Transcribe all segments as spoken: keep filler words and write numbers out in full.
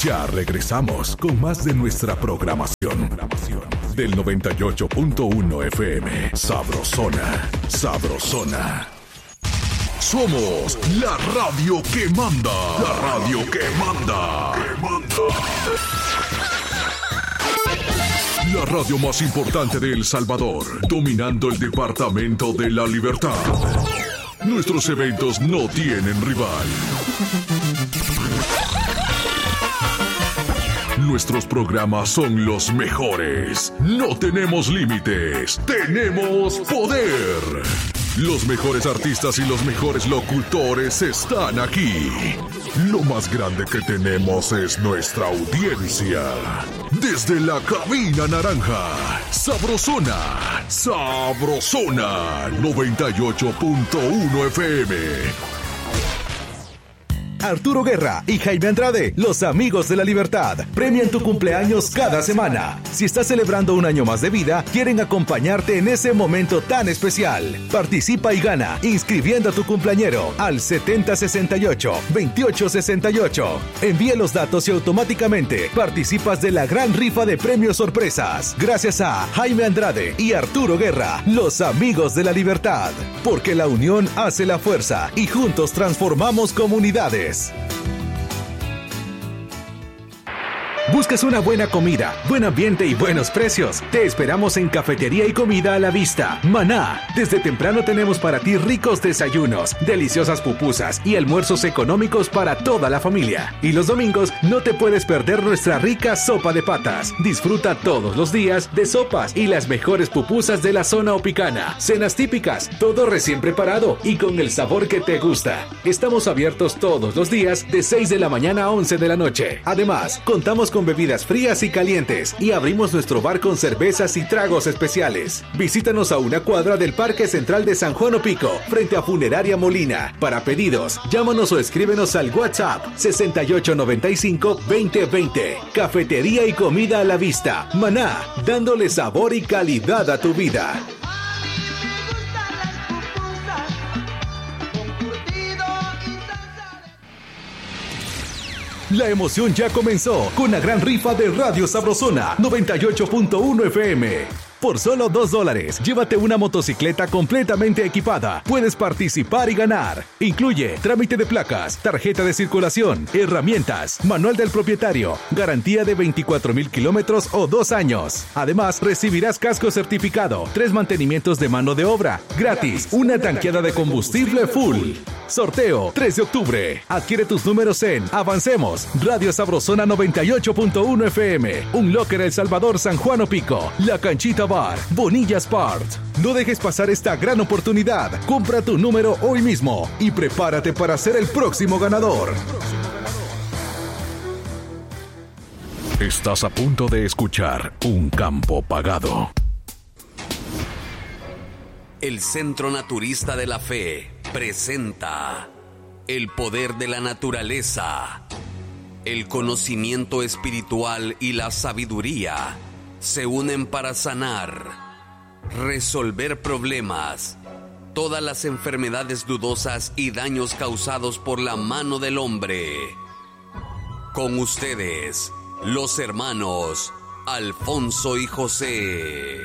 Ya regresamos con más de nuestra programación. Del noventa y ocho punto uno F M. Sabrosona. Sabrosona. Somos la radio que manda. La radio que manda. Que manda. La radio más importante de El Salvador, dominando el departamento de La Libertad. Nuestros eventos no tienen rival. Nuestros programas son los mejores. No tenemos límites. Tenemos poder. Los mejores artistas y los mejores locutores están aquí. Lo más grande que tenemos es nuestra audiencia. Desde la cabina naranja, Sabrosona, Sabrosona, noventa y ocho punto uno F M. Arturo Guerra y Jaime Andrade, los amigos de la libertad, premian tu cumpleaños cada semana. Si estás celebrando un año más de vida, quieren acompañarte en ese momento tan especial. Participa y gana inscribiendo a tu cumpleañero al setenta sesenta y ocho, veintiocho sesenta y ocho. Envíe los datos y automáticamente participas de la gran rifa de premios sorpresas. Gracias a Jaime Andrade y Arturo Guerra, los amigos de la libertad. Porque la unión hace la fuerza y juntos transformamos comunidades. ¿Buscas una buena comida, buen ambiente y buenos precios? Te esperamos en Cafetería y Comida a la Vista, Maná. Desde temprano tenemos para ti ricos desayunos, deliciosas pupusas y almuerzos económicos para toda la familia. Y los domingos no te puedes perder nuestra rica sopa de patas. Disfruta todos los días de sopas y las mejores pupusas de la zona opicana. Cenas típicas, todo recién preparado y con el sabor que te gusta. Estamos abiertos todos los días de seis de la mañana a once de la noche. Además, contamos con bebidas frías y calientes y abrimos nuestro bar con cervezas y tragos especiales. Visítanos a una cuadra del Parque Central de San Juan Opico, frente a Funeraria Molina. Para pedidos, llámanos o escríbenos al WhatsApp sesenta y ocho noventa y cinco veinte veinte. Cafetería y Comida a la Vista, Maná, dándole sabor y calidad a tu vida. La emoción ya comenzó con la gran rifa de Radio Sabrosona noventa y ocho punto uno F M. Por solo dos dólares, llévate una motocicleta completamente equipada. Puedes participar y ganar. Incluye trámite de placas, tarjeta de circulación, herramientas, manual del propietario, garantía de veinticuatro mil kilómetros o dos años. Además, recibirás casco certificado, tres mantenimientos de mano de obra, gratis, una tanqueada de combustible full. Sorteo tres de octubre. Adquiere tus números en Avancemos, Radio Sabrosona noventa y ocho punto uno F M, Un Locker El Salvador San Juan Opico, La Canchita Bar, Bonilla Sport. No dejes pasar esta gran oportunidad. Compra tu número hoy mismo y prepárate para ser el próximo ganador. Estás a punto de escuchar Un Campo Pagado. El Centro Naturista de la Fe presenta el poder de la naturaleza. El conocimiento espiritual y la sabiduría se unen para sanar, resolver problemas, todas las enfermedades dudosas y daños causados por la mano del hombre. Con ustedes, los hermanos Alfonso y José.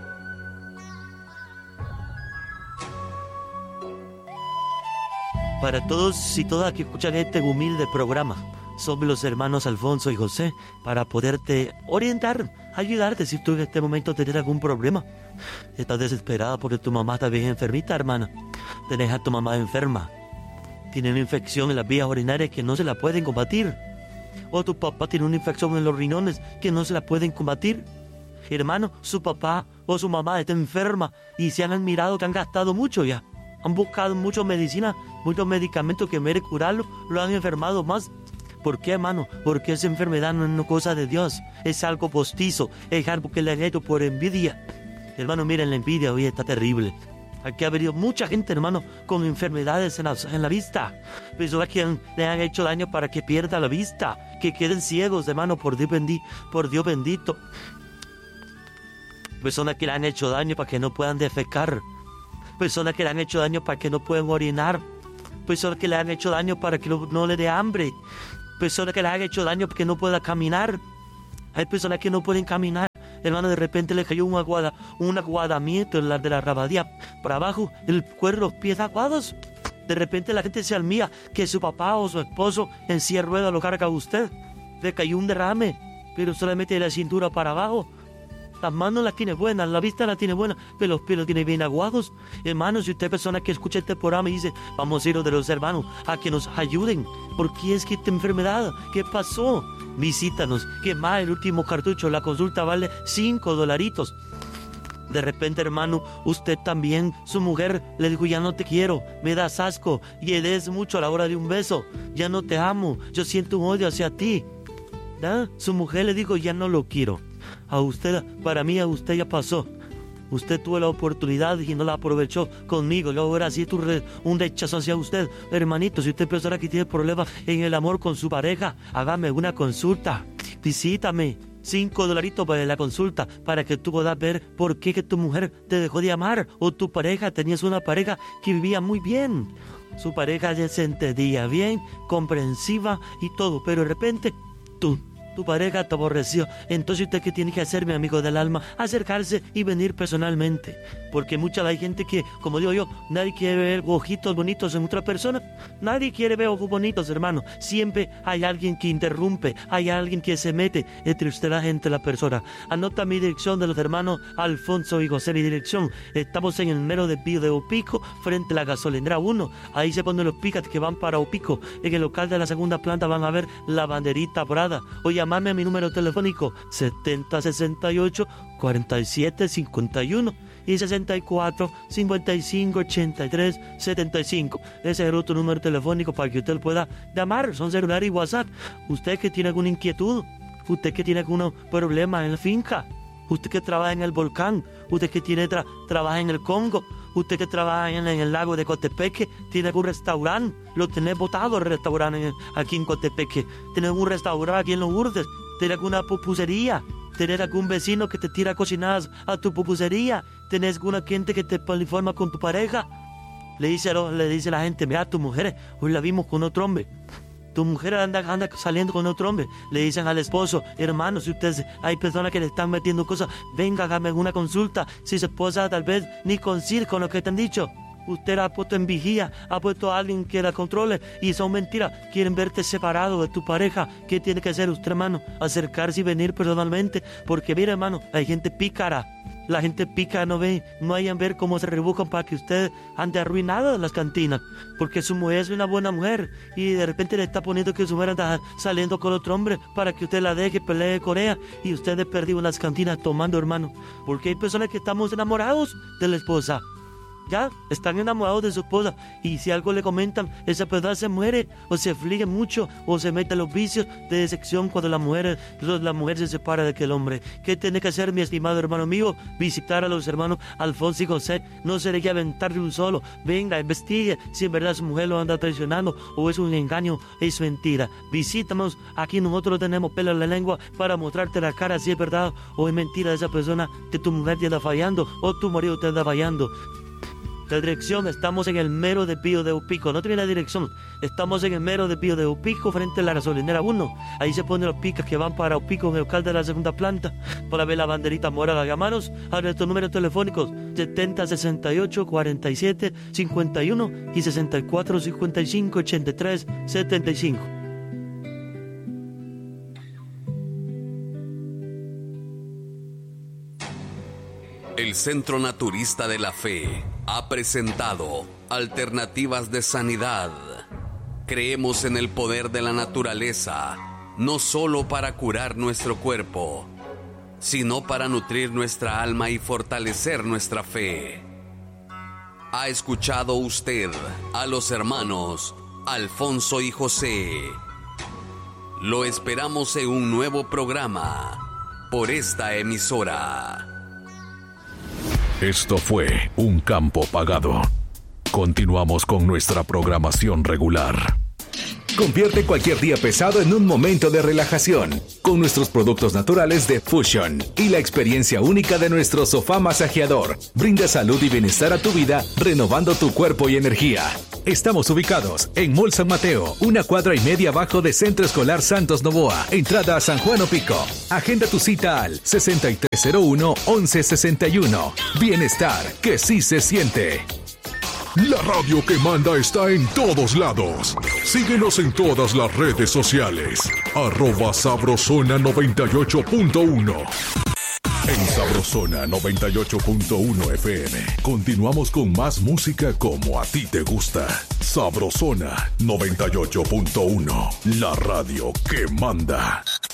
Para todos y todas que escuchan este humilde programa, somos los hermanos Alfonso y José para poderte orientar, ayudarte si tú en este momento tienes algún problema. Estás desesperada porque tu mamá está bien enfermita, hermana. Tenés a tu mamá enferma. Tiene una infección en las vías urinarias que no se la pueden combatir. O tu papá tiene una infección en los riñones que no se la pueden combatir. Hermano, su papá o su mamá está enferma y se han admirado que han gastado mucho ya. Han buscado muchas medicinas, muchos medicamentos que en vez de curarlo, lo han enfermado más. ¿Por qué, hermano? Porque esa enfermedad no es una cosa de Dios. Es algo postizo, es algo que le han hecho por envidia. Hermano, miren, la envidia hoy está terrible. Aquí ha venido mucha gente, hermano, con enfermedades en la, en la vista. Personas que han, le han hecho daño para que pierda la vista, que queden ciegos, hermano, por Dios bendito. Por Dios bendito. Personas que le han hecho daño para que no puedan defecar. Personas que le han hecho daño para que no puedan orinar. Personas que le han hecho daño para que no, no le dé hambre. personas que le han hecho daño porque no pueda caminar. Hay personas que no pueden caminar. Hermano, de repente le cayó un, aguada, un aguadamiento en la de la rabadía para abajo, el cuerpo, los pies aguados. De repente la gente se almía que su papá o su esposo en silla de ruedas lo carga a usted. Le cayó un derrame, pero solamente de la cintura para abajo. Las manos las tiene buenas, la vista la tiene buena, pero los pies los tiene bien aguados. Hermanos, si usted es persona que escucha este programa y dice, vamos a ir de los hermanos a que nos ayuden. ¿Por qué es que esta enfermedad? ¿Qué pasó? Visítanos, que más el último cartucho, la consulta vale cinco dolaritos. De repente, hermano, usted también, su mujer le dijo, ya no te quiero, me das asco, y él es mucho a la hora de un beso, ya no te amo, yo siento un odio hacia ti. ¿Da? Su mujer le dijo, ya no lo quiero. A usted, para mí, a usted ya pasó. Usted tuvo la oportunidad y no la aprovechó conmigo. Yo ahora sí tuve un rechazo hacia usted. Hermanito, si usted es persona que tiene problemas en el amor con su pareja, hágame una consulta. Visítame. Cinco dolaritos para la consulta, para que tú puedas ver por qué que tu mujer te dejó de amar, o tu pareja, tenías una pareja que vivía muy bien. Su pareja ya se entendía bien, comprensiva y todo, pero de repente tú... tu pareja te aborreció. Entonces usted, ¿qué tiene que hacer, mi amigo del alma? Acercarse y venir personalmente. Porque mucha hay gente que, como digo yo, nadie quiere ver ojitos bonitos en otra persona. Nadie quiere ver ojos bonitos, hermano. Siempre hay alguien que interrumpe, hay alguien que se mete entre usted la gente y la persona. Anota mi dirección de los hermanos Alfonso y José, mi dirección. Estamos en el mero de Pío de Opico, frente a la gasolinera uno. Ahí se ponen los picas que van para Opico. En el local de la segunda planta van a ver la banderita dorada. O llamarme a mi número telefónico setenta sesenta y ocho cuarenta y siete cincuenta y uno y sesenta y cuatro cincuenta y cinco ochenta y tres setenta y cinco. Ese es otro número telefónico para que usted pueda llamar. Son celular y WhatsApp. Usted que tiene alguna inquietud, usted que tiene algún problema en la finca, usted que trabaja en el volcán, usted que tiene tra- trabaja en el Congo, usted que trabaja en, en el lago de Cotepeque, tiene algún restaurante, lo tenés botado el restaurante en, aquí en Cotepeque, tiene un restaurante aquí en Los Urdes, tiene alguna pupusería, tener algún vecino que te tira cocinadas a tu pupusería, tenés alguna gente que te informa con tu pareja. Le dice, le dice la gente, mira, tu mujer, hoy la vimos con otro hombre. Tu mujer anda, anda saliendo con otro hombre. Le dicen al esposo, hermano, si ustedes, hay personas que le están metiendo cosas, venga, hágame una consulta. Si su esposa tal vez ni coincide con lo que te han dicho. Usted la ha puesto en vigía, ha puesto a alguien que la controle y son mentiras. Quieren verte separado de tu pareja. ¿Qué tiene que hacer usted, hermano? Acercarse y venir personalmente. Porque mira, hermano, hay gente pícara. La gente pica, no ve, no hayan ver cómo se rebuscan para que usted ande arruinado en las cantinas. Porque su mujer es una buena mujer y de repente le está poniendo que su mujer anda saliendo con otro hombre para que usted la deje, pelee con ella y usted es perdido en las cantinas tomando, hermano. Porque hay personas que estamos enamorados de la esposa. Ya, están enamorados de su esposa y si algo le comentan, esa persona se muere o se aflige mucho o se mete en los vicios de decepción cuando la mujer, la mujer se separa de aquel hombre. ¿Qué tiene que hacer, mi estimado hermano mío? Visitar a los hermanos Alfonso y José. No se deje aventar de un solo. Venga, investigue si en verdad su mujer lo anda traicionando o es un engaño, es mentira. Visítanos, aquí nosotros tenemos pelo en la lengua para mostrarte la cara si es verdad o es mentira de esa persona que tu mujer te anda fallando o tu marido te anda fallando. La dirección, estamos en el mero de Pío de Opico. No tiene la dirección. Estamos en el mero de Pío de Opico, frente a la gasolinera uno. Ahí se ponen los picas que van para Opico en el local de la segunda planta. Para ver la banderita morada. Llamanos a nuestros números telefónicos setenta sesenta y ocho cuarenta y siete cincuenta y uno y sesenta y cuatro cincuenta y cinco ochenta y tres setenta y cinco. El Centro Naturista de la Fe ha presentado Alternativas de Sanidad. Creemos en el poder de la naturaleza, no solo para curar nuestro cuerpo, sino para nutrir nuestra alma y fortalecer nuestra fe. ¿Ha escuchado usted a los hermanos Alfonso y José? Lo esperamos en un nuevo programa por esta emisora. Esto fue Un Campo Pagado. Continuamos con nuestra programación regular. Convierte cualquier día pesado en un momento de relajación con nuestros productos naturales de Fusion y la experiencia única de nuestro sofá masajeador. Brinda salud y bienestar a tu vida, renovando tu cuerpo y energía. Estamos ubicados en Mall San Mateo, una cuadra y media abajo de Centro Escolar Santos Novoa, entrada a San Juan Opico. Agenda tu cita al sesenta y tres cero uno, once sesenta y uno. Bienestar que sí se siente. La radio que manda está en todos lados. Síguenos en todas las redes sociales. Arroba Sabrosona noventa y ocho punto uno. En Sabrosona noventa y ocho punto uno F M. Continuamos con más música como a ti te gusta. Sabrosona noventa y ocho punto uno. La radio que manda.